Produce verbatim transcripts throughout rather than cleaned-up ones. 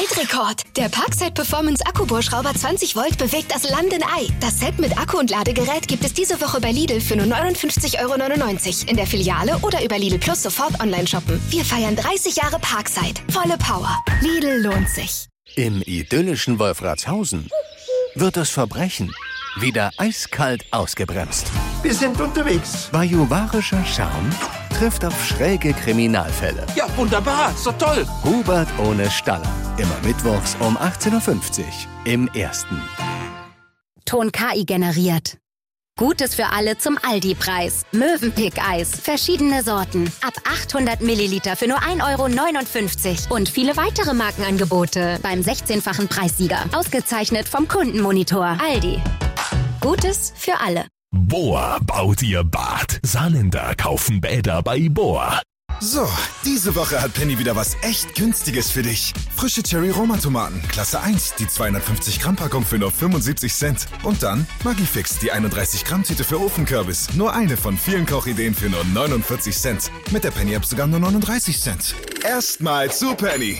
Weltrekord! Der Parkside Performance Akkubohrschrauber zwanzig Volt bewegt das Land in Ei. Das Set mit Akku und Ladegerät gibt es diese Woche bei Lidl für nur neunundfünfzig Euro neunundneunzig in der Filiale oder über Lidl Plus sofort online shoppen. Wir feiern dreißig Jahre Parkside. Volle Power. Lidl lohnt sich. Im idyllischen Wolfratshausen wird das Verbrechen wieder eiskalt ausgebremst. Wir sind unterwegs. Bajuwarischer Charme trifft auf schräge Kriminalfälle. Ja, wunderbar. Ist doch toll. Hubert ohne Staller. Immer mittwochs um achtzehn Uhr fünfzig im Ersten. Ton K I generiert. Gutes für alle zum Aldi-Preis. Mövenpick-Eis. Verschiedene Sorten. Ab achthundert Milliliter für nur ein Euro neunundfünfzig. Und viele weitere Markenangebote beim sechzehnfachen Preissieger. Ausgezeichnet vom Kundenmonitor. Aldi. Gutes für alle. Bohr baut ihr Bad. Saarländer kaufen Bäder bei Bohr. So, diese Woche hat Penny wieder was echt Günstiges für dich. Frische Cherry-Roma-Tomaten, Klasse eins, die zweihundertfünfzig Gramm Packung für nur fünfundsiebzig Cent. Und dann Magifix, die einunddreißig Gramm Tüte für Ofenkürbis. Nur eine von vielen Kochideen für nur neunundvierzig Cent. Mit der Penny-App sogar nur neununddreißig Cent. Erstmal zu Penny.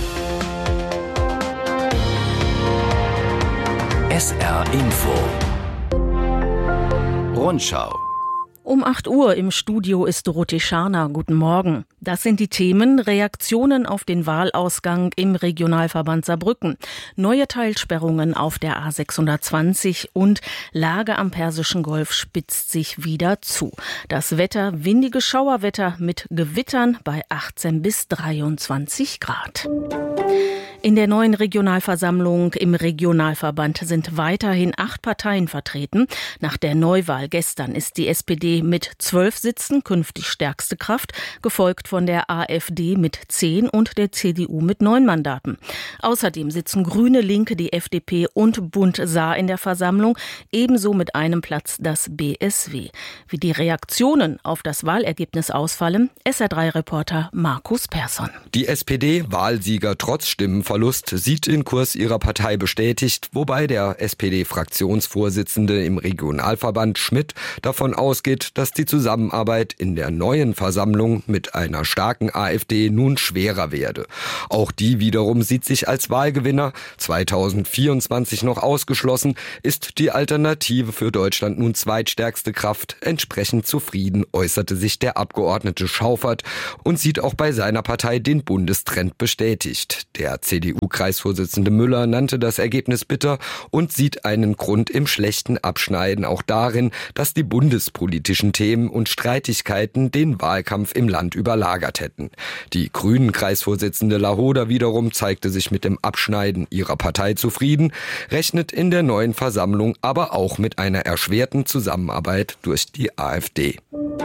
S R Info. Rundschau. Um acht Uhr im Studio ist Dorothee Scharner. Guten Morgen. Das sind die Themen: Reaktionen auf den Wahlausgang im Regionalverband Saarbrücken, neue Teilsperrungen auf der A sechshundertzwanzig und Lage am Persischen Golf spitzt sich wieder zu. Das Wetter: windiges Schauerwetter mit Gewittern bei achtzehn bis dreiundzwanzig Grad. In der neuen Regionalversammlung im Regionalverband sind weiterhin acht Parteien vertreten. Nach der Neuwahl gestern ist die S P D mit zwölf Sitzen künftig stärkste Kraft, gefolgt von der A f D mit zehn und der C D U mit neun Mandaten. Außerdem sitzen Grüne, Linke, die F D P und Bund Saar in der Versammlung, ebenso mit einem Platz das B S W. Wie die Reaktionen auf das Wahlergebnis ausfallen, S R drei Reporter Markus Persson. Die S P D, Wahlsieger trotz Stimmenverlust, sieht den Kurs ihrer Partei bestätigt, wobei der S P D-Fraktionsvorsitzende im Regionalverband Schmidt davon ausgeht, dass die Zusammenarbeit in der neuen Versammlung mit einer starken A f D nun schwerer werde. Auch die wiederum sieht sich als Wahlgewinner. zweitausendvierundzwanzig noch ausgeschlossen, ist die Alternative für Deutschland nun zweitstärkste Kraft. Entsprechend zufrieden äußerte sich der Abgeordnete Schaufert und sieht auch bei seiner Partei den Bundestrend bestätigt. Der C D U-Kreisvorsitzende Müller nannte das Ergebnis bitter und sieht einen Grund im schlechten Abschneiden auch darin, dass die bundespolitischen Themen und Streitigkeiten den Wahlkampf im Land überlagert hätten. Die Grünen-Kreisvorsitzende Lahoda wiederum zeigte sich mit dem Abschneiden ihrer Partei zufrieden, rechnet in der neuen Versammlung aber auch mit einer erschwerten Zusammenarbeit durch die A f D.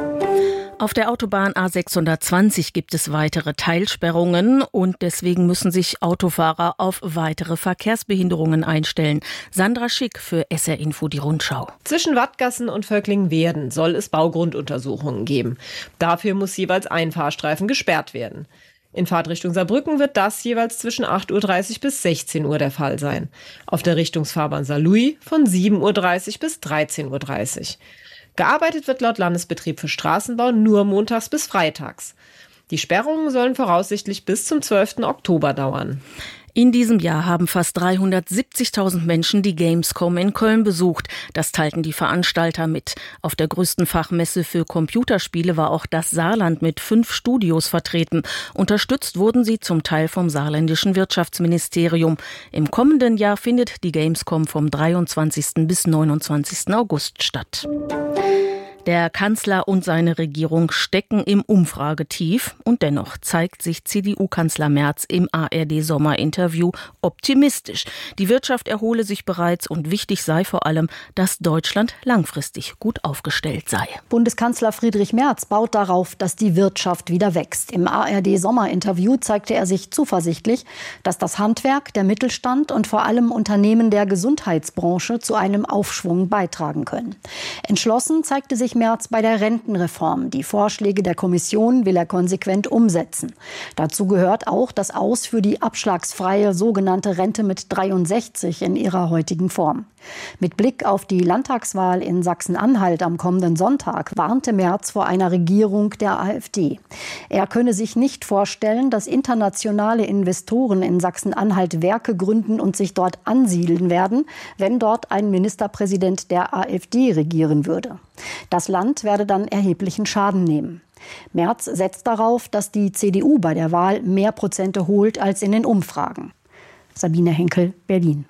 Auf der Autobahn A sechshundertzwanzig gibt es weitere Teilsperrungen und deswegen müssen sich Autofahrer auf weitere Verkehrsbehinderungen einstellen. Sandra Schick für S R Info, die Rundschau. Zwischen Wattgassen und Völklingen-Werden soll es Baugrunduntersuchungen geben. Dafür muss jeweils ein Fahrstreifen gesperrt werden. In Fahrtrichtung Saarbrücken wird das jeweils zwischen acht Uhr dreißig bis sechzehn Uhr der Fall sein. Auf der Richtungsfahrbahn Saarlouis von sieben Uhr dreißig bis dreizehn Uhr dreißig. Gearbeitet wird laut Landesbetrieb für Straßenbau nur montags bis freitags. Die Sperrungen sollen voraussichtlich bis zum zwölften Oktober dauern. In diesem Jahr haben fast dreihundertsiebzigtausend Menschen die Gamescom in Köln besucht. Das teilten die Veranstalter mit. Auf der größten Fachmesse für Computerspiele war auch das Saarland mit fünf Studios vertreten. Unterstützt wurden sie zum Teil vom saarländischen Wirtschaftsministerium. Im kommenden Jahr findet die Gamescom vom dreiundzwanzigsten bis neunundzwanzigsten August statt. Der Kanzler und seine Regierung stecken im Umfragetief und dennoch zeigt sich C D U-Kanzler Merz im A R D-Sommerinterview optimistisch. Die Wirtschaft erhole sich bereits und wichtig sei vor allem, dass Deutschland langfristig gut aufgestellt sei. Bundeskanzler Friedrich Merz baut darauf, dass die Wirtschaft wieder wächst. Im A R D-Sommerinterview zeigte er sich zuversichtlich, dass das Handwerk, der Mittelstand und vor allem Unternehmen der Gesundheitsbranche zu einem Aufschwung beitragen können. Entschlossen zeigte sich Merz bei der Rentenreform. Die Vorschläge der Kommission will er konsequent umsetzen. Dazu gehört auch das Aus für die abschlagsfreie sogenannte Rente mit dreiundsechzig in ihrer heutigen Form. Mit Blick auf die Landtagswahl in Sachsen-Anhalt am kommenden Sonntag warnte Merz vor einer Regierung der AfD. Er könne sich nicht vorstellen, dass internationale Investoren in Sachsen-Anhalt Werke gründen und sich dort ansiedeln werden, wenn dort ein Ministerpräsident der AfD regieren würde. Das Land werde dann erheblichen Schaden nehmen. Merz setzt darauf, dass die C D U bei der Wahl mehr Prozente holt als in den Umfragen. Sabine Henkel, Berlin.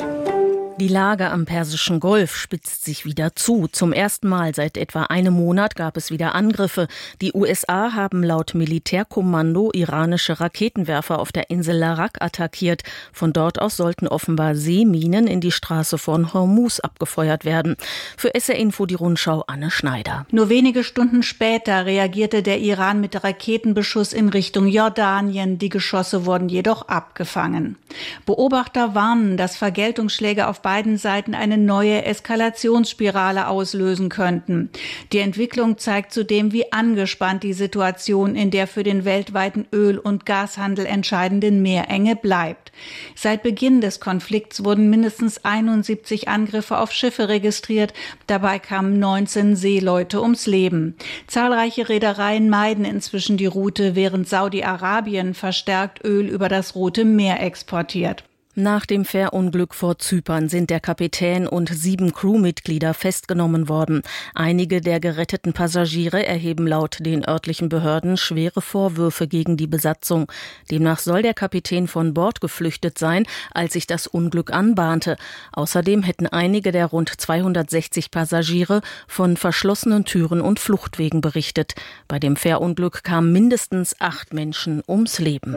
Die Lage am Persischen Golf spitzt sich wieder zu. Zum ersten Mal seit etwa einem Monat gab es wieder Angriffe. Die U S A haben laut Militärkommando iranische Raketenwerfer auf der Insel Larak attackiert. Von dort aus sollten offenbar Seeminen in die Straße von Hormuz abgefeuert werden. Für S R Info die Rundschau Anne Schneider. Nur wenige Stunden später reagierte der Iran mit Raketenbeschuss in Richtung Jordanien. Die Geschosse wurden jedoch abgefangen. Beobachter warnen, dass Vergeltungsschläge auf beiden Seiten eine neue Eskalationsspirale auslösen könnten. Die Entwicklung zeigt zudem, wie angespannt die Situation in der für den weltweiten Öl- und Gashandel entscheidenden Meerenge bleibt. Seit Beginn des Konflikts wurden mindestens einundsiebzig Angriffe auf Schiffe registriert. Dabei kamen neunzehn Seeleute ums Leben. Zahlreiche Reedereien meiden inzwischen die Route, während Saudi-Arabien verstärkt Öl über das Rote Meer exportiert. Nach dem Fährunglück vor Zypern sind der Kapitän und sieben Crewmitglieder festgenommen worden. Einige der geretteten Passagiere erheben laut den örtlichen Behörden schwere Vorwürfe gegen die Besatzung. Demnach soll der Kapitän von Bord geflüchtet sein, als sich das Unglück anbahnte. Außerdem hätten einige der rund zweihundertsechzig Passagiere von verschlossenen Türen und Fluchtwegen berichtet. Bei dem Fährunglück kamen mindestens acht Menschen ums Leben.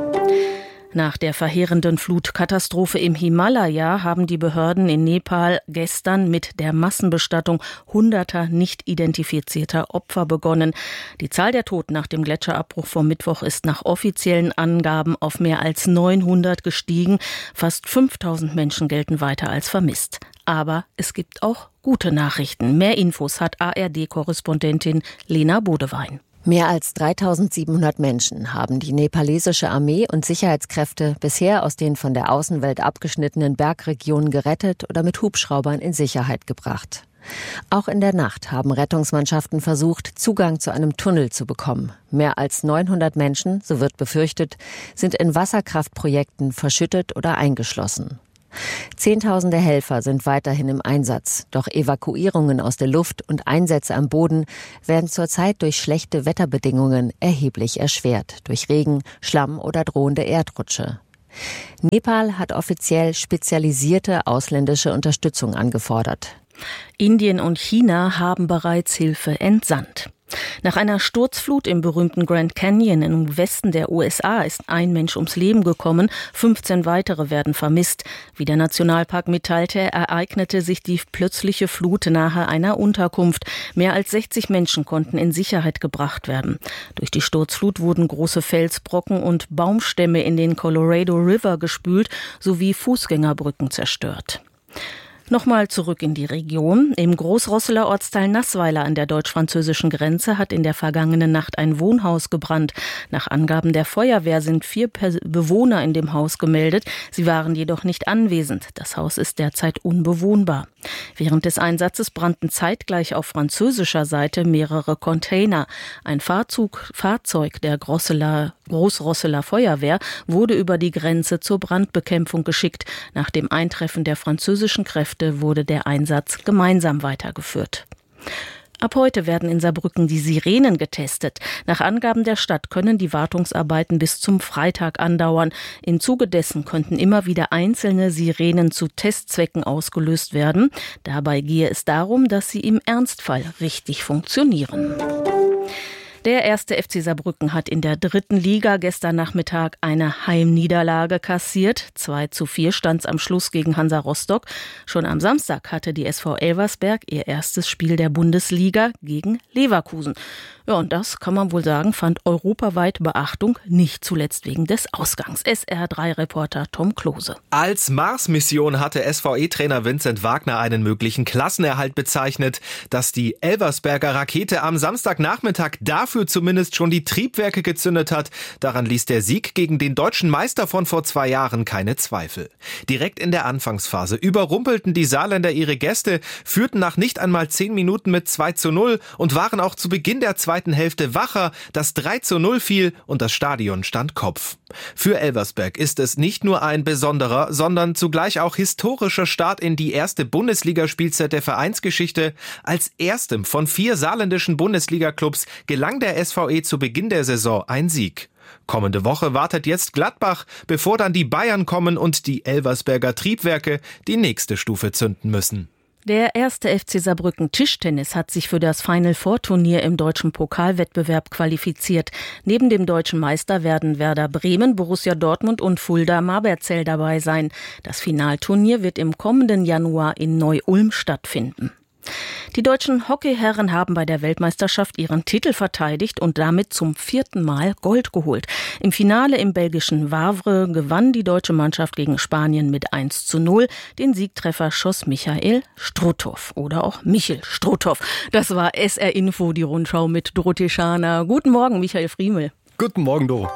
Nach der verheerenden Flutkatastrophe im Himalaya haben die Behörden in Nepal gestern mit der Massenbestattung hunderter nicht identifizierter Opfer begonnen. Die Zahl der Toten nach dem Gletscherabbruch vom Mittwoch ist nach offiziellen Angaben auf mehr als neunhundert gestiegen. Fast fünftausend Menschen gelten weiter als vermisst. Aber es gibt auch gute Nachrichten. Mehr Infos hat A R D-Korrespondentin Lena Bodewein. Mehr als dreitausendsiebenhundert Menschen haben die nepalesische Armee und Sicherheitskräfte bisher aus den von der Außenwelt abgeschnittenen Bergregionen gerettet oder mit Hubschraubern in Sicherheit gebracht. Auch in der Nacht haben Rettungsmannschaften versucht, Zugang zu einem Tunnel zu bekommen. Mehr als neunhundert Menschen, so wird befürchtet, sind in Wasserkraftprojekten verschüttet oder eingeschlossen. Zehntausende Helfer sind weiterhin im Einsatz. Doch Evakuierungen aus der Luft und Einsätze am Boden werden zurzeit durch schlechte Wetterbedingungen erheblich erschwert. Durch Regen, Schlamm oder drohende Erdrutsche. Nepal hat offiziell spezialisierte ausländische Unterstützung angefordert. Indien und China haben bereits Hilfe entsandt. Nach einer Sturzflut im berühmten Grand Canyon im Westen der U S A ist ein Mensch ums Leben gekommen, fünfzehn weitere werden vermisst. Wie der Nationalpark mitteilte, ereignete sich die plötzliche Flut nahe einer Unterkunft. Mehr als sechzig Menschen konnten in Sicherheit gebracht werden. Durch die Sturzflut wurden große Felsbrocken und Baumstämme in den Colorado River gespült sowie Fußgängerbrücken zerstört. Nochmal zurück in die Region. Im Großrosseler Ortsteil Nassweiler an der deutsch-französischen Grenze hat in der vergangenen Nacht ein Wohnhaus gebrannt. Nach Angaben der Feuerwehr sind vier Bewohner in dem Haus gemeldet. Sie waren jedoch nicht anwesend. Das Haus ist derzeit unbewohnbar. Während des Einsatzes brannten zeitgleich auf französischer Seite mehrere Container. Ein Fahrzeug, Fahrzeug der Grosseler, Großrosseler Feuerwehr wurde über die Grenze zur Brandbekämpfung geschickt. Nach dem Eintreffen der französischen Kräfte wurde der Einsatz gemeinsam weitergeführt. Ab heute werden in Saarbrücken die Sirenen getestet. Nach Angaben der Stadt können die Wartungsarbeiten bis zum Freitag andauern. Im Zuge dessen könnten immer wieder einzelne Sirenen zu Testzwecken ausgelöst werden. Dabei gehe es darum, dass sie im Ernstfall richtig funktionieren. Der erste F C Saarbrücken hat in der dritten Liga gestern Nachmittag eine Heimniederlage kassiert. zwei zu vier stand es am Schluss gegen Hansa Rostock. Schon am Samstag hatte die S V Elversberg ihr erstes Spiel der Bundesliga gegen Leverkusen. Ja, und das, kann man wohl sagen, fand europaweit Beachtung, nicht zuletzt wegen des Ausgangs. S R drei Reporter Tom Klose. Als Mars-Mission hatte S V E-Trainer Vincent Wagner einen möglichen Klassenerhalt bezeichnet. Dass die Elversberger Rakete am Samstagnachmittag dafür zumindest schon die Triebwerke gezündet hat, daran ließ der Sieg gegen den deutschen Meister von vor zwei Jahren keine Zweifel. Direkt in der Anfangsphase überrumpelten die Saarländer ihre Gäste, führten nach nicht einmal zehn Minuten mit zwei zu null und waren auch zu Beginn der zweiten Hälfte wacher. Das drei zu null fiel und das Stadion stand Kopf. Für Elversberg ist es nicht nur ein besonderer, sondern zugleich auch historischer Start in die erste Bundesligaspielzeit der Vereinsgeschichte. Als erstem von vier saarländischen Bundesliga-Clubs gelang der S V E zu Beginn der Saison ein Sieg. Kommende Woche wartet jetzt Gladbach, bevor dann die Bayern kommen und die Elversberger Triebwerke die nächste Stufe zünden müssen. Der erste F C Saarbrücken Tischtennis hat sich für das Final-Four-Turnier im deutschen Pokalwettbewerb qualifiziert. Neben dem deutschen Meister werden Werder Bremen, Borussia Dortmund und Fulda Marberzell dabei sein. Das Finalturnier wird im kommenden Januar in Neu-Ulm stattfinden. Die deutschen Hockeyherren haben bei der Weltmeisterschaft ihren Titel verteidigt und damit zum vierten Mal Gold geholt. Im Finale im belgischen Wavre gewann die deutsche Mannschaft gegen Spanien mit eins zu null. Den Siegtreffer schoss Michael Struthoff oder auch Michel Struthoff. Das war S R Info, die Rundschau mit Dorothee Scharner. Guten Morgen, Michael Friemel. Guten Morgen, Doro.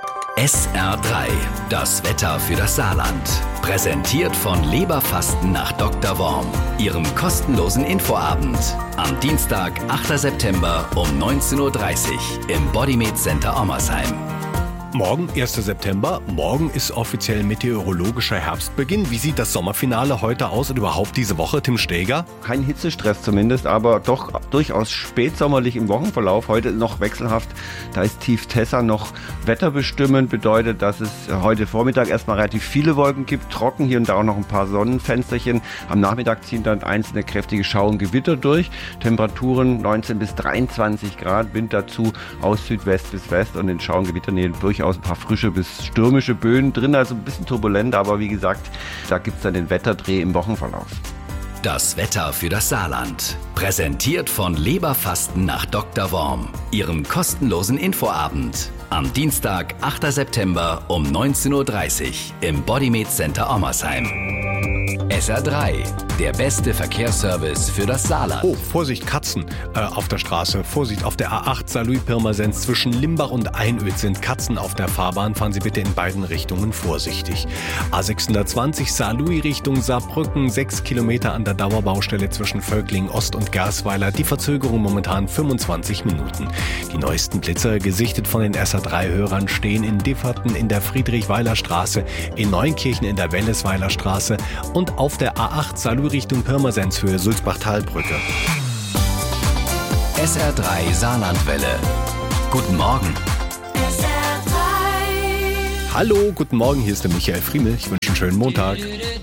S R drei, das Wetter für das Saarland. Präsentiert von Leberfasten nach Doktor Worm, Ihrem kostenlosen Infoabend. Am Dienstag, achter September um neunzehn Uhr dreißig im Bodymed Center Ommersheim. Morgen, erster September. Morgen ist offiziell meteorologischer Herbstbeginn. Wie sieht das Sommerfinale heute aus und überhaupt diese Woche, Tim Steger? Kein Hitzestress zumindest, aber doch durchaus spätsommerlich im Wochenverlauf. Heute noch wechselhaft. Da ist tief Tessa noch wetterbestimmend. Bedeutet, dass es heute Vormittag erstmal relativ viele Wolken gibt. Trocken, hier und da auch noch ein paar Sonnenfensterchen. Am Nachmittag ziehen dann einzelne kräftige Schauer und Gewitter durch. Temperaturen neunzehn bis dreiundzwanzig Grad. Wind dazu aus Südwest bis West und in Schauer und Gewitternähe durchaus ein paar frische bis stürmische Böen drin, also ein bisschen turbulent, aber wie gesagt, da gibt es dann den Wetterdreh im Wochenverlauf. Das Wetter für das Saarland. Präsentiert von Leberfasten nach Doktor Worm, Ihrem kostenlosen Infoabend. Am Dienstag, achter September um neunzehn Uhr dreißig im Bodymed Center Ommersheim. S R drei, der beste Verkehrsservice für das Saarland. Oh, Vorsicht, Katzen äh, auf der Straße. Vorsicht, auf der A acht Saarlouis-Pirmasens zwischen Limbach und Einöd sind Katzen auf der Fahrbahn. Fahren Sie bitte in beiden Richtungen vorsichtig. A sechshundertzwanzig Saarlouis Richtung Saarbrücken, sechs Kilometer an der Dauerbaustelle zwischen Völklingen Ost und Gersweiler. Die Verzögerung momentan fünfundzwanzig Minuten. Die neuesten Blitzer, gesichtet von den S R drei Hörern, stehen in Differten in der Friedrich-Weiler Straße, in Neunkirchen in der Wellesweiler Straße und auf der A acht Saarlouis Richtung Pirmasens Höhe Sulzbach-Talbrücke. S R drei Saarlandwelle. Guten Morgen. S R drei. Hallo, guten Morgen, hier ist der Michael Friemel. Ich wünsche einen schönen Montag.